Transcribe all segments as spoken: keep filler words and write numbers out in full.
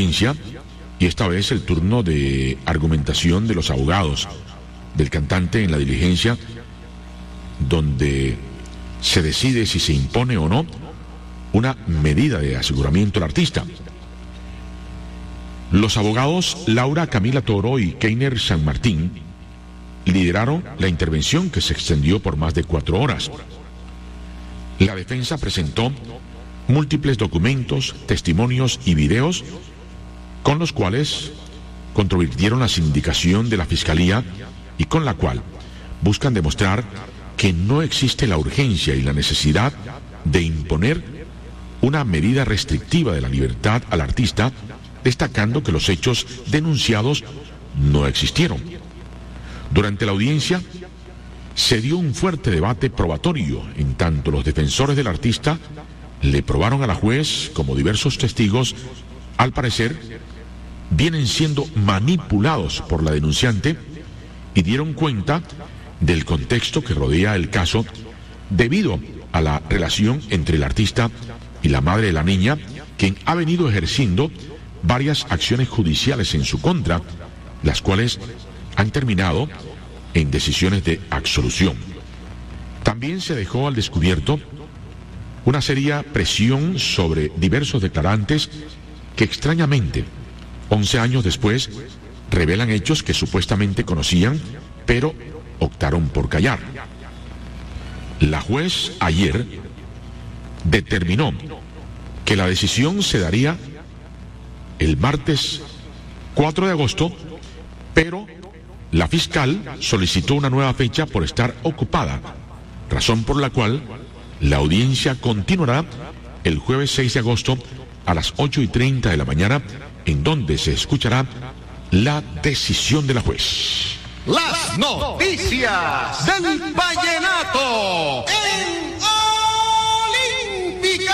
audiencia y esta vez el turno de argumentación de los abogados del cantante en la diligencia, donde se decide si se impone o no una medida de aseguramiento al artista. Los abogados Laura Camila Toro y Keiner San Martín lideraron la intervención, que se extendió por más de cuatro horas. La defensa presentó múltiples documentos, testimonios y videos con los cuales controvirtieron la sindicación de la Fiscalía y con la cual buscan demostrar que no existe la urgencia y la necesidad de imponer una medida restrictiva de la libertad al artista, destacando que los hechos denunciados no existieron. Durante la audiencia se dio un fuerte debate probatorio, en tanto los defensores del artista le probaron a la juez como diversos testigos, al parecer, vienen siendo manipulados por la denunciante y dieron cuenta del contexto que rodea el caso debido a la relación entre el artista y la madre de la niña, quien ha venido ejerciendo varias acciones judiciales en su contra, las cuales han terminado en decisiones de absolución. También se dejó al descubierto una seria presión sobre diversos declarantes que extrañamente, once años después, revelan hechos que supuestamente conocían, pero optaron por callar. La juez ayer determinó que la decisión se daría el martes cuatro de agosto, pero la fiscal solicitó una nueva fecha por estar ocupada, razón por la cual la audiencia continuará el jueves seis de agosto a las ocho y treinta de la mañana, en donde se escuchará la decisión de la juez. Las noticias del vallenato en Olímpica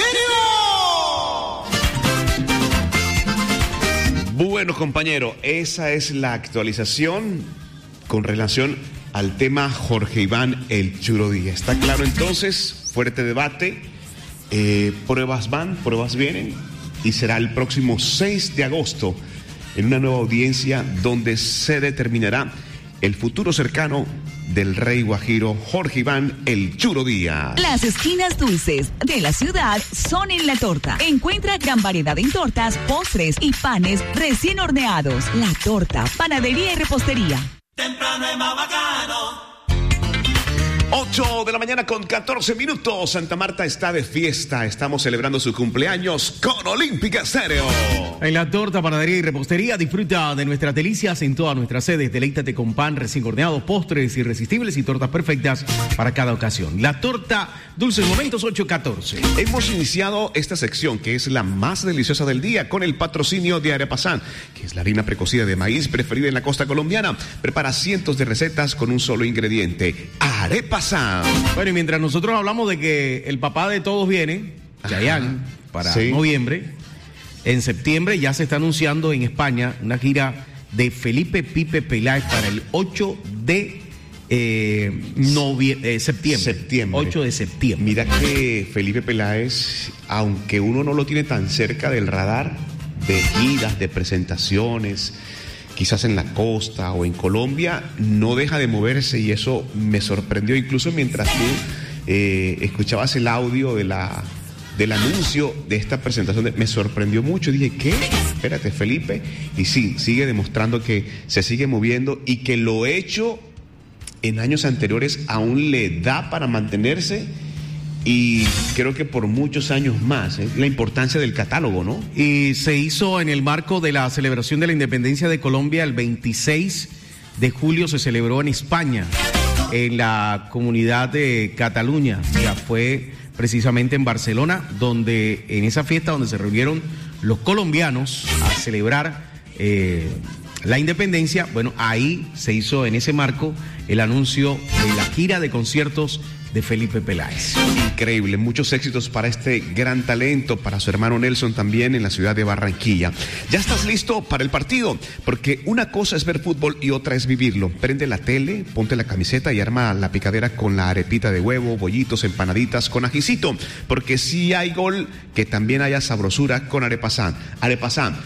Estéreo. Bueno, compañero, esa es la actualización con relación al tema Jorge Iván El Churo Díaz. Está claro entonces, fuerte debate, eh, pruebas van, pruebas vienen, y será el próximo seis de agosto en una nueva audiencia donde se determinará el futuro cercano del rey guajiro Jorge Iván El Churo Díaz. Las esquinas dulces de la ciudad son en La Torta. Encuentra gran variedad en tortas, postres y panes recién horneados. La Torta, panadería y repostería. Temprano es más bacano. ocho de la mañana con catorce minutos. Santa Marta está de fiesta. Estamos celebrando su cumpleaños con Olímpica Estéreo. En La Torta, panadería y repostería, disfruta de nuestras delicias en todas nuestras sedes. Deleítate con pan recién horneado, postres irresistibles y tortas perfectas para cada ocasión. La Torta, dulces momentos, ocho catorce. Hemos iniciado esta sección, que es la más deliciosa del día, con el patrocinio de Arepasan, que es la harina precocida de maíz preferida en la costa colombiana. Prepara cientos de recetas con un solo ingrediente: Arepasan. Bueno, y mientras nosotros hablamos de que el papá de todos viene, Chayanne, para sí. noviembre, en septiembre ya se está anunciando en España una gira de Felipe Pipe Peláez para el ocho de eh, novie- eh, septiembre. septiembre. ocho de septiembre. Mira que Felipe Peláez, aunque uno no lo tiene tan cerca del radar de giras, de presentaciones, quizás en la costa o en Colombia, no deja de moverse, y eso me sorprendió. Incluso mientras tú eh, escuchabas el audio de la, del anuncio de esta presentación, de, me sorprendió mucho. Dije, ¿qué? Espérate, Felipe. Y sí, sigue demostrando que se sigue moviendo y que lo hecho en años anteriores aún le da para mantenerse. Y creo que por muchos años más, ¿eh? La importancia del catálogo, ¿no? Y se hizo en el marco de la celebración de la independencia de Colombia. El veintiséis de julio se celebró en España, en la comunidad de Cataluña. Ya fue precisamente en Barcelona, donde en esa fiesta donde se reunieron los colombianos a celebrar eh, la independencia. Bueno, ahí se hizo en ese marco el anuncio de la gira de conciertos de Felipe Peláez. Increíble, muchos éxitos para este gran talento, para su hermano Nelson también en la ciudad de Barranquilla. ¿Ya estás listo para el partido? Porque una cosa es ver fútbol y otra es vivirlo. Prende la tele, ponte la camiseta y arma la picadera con la arepita de huevo, bollitos, empanaditas con ajicito. Porque si hay gol, que también haya sabrosura con Arepasan. Arepasan,